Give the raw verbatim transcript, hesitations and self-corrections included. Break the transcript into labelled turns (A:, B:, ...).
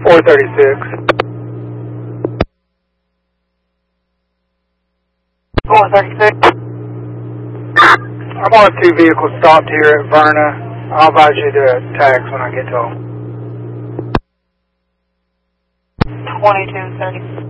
A: four thirty-six.
B: four thirty-six.
A: I want two vehicles stopped here at Verna. I'll advise you to tax when I get to them.
B: twenty-two thirty.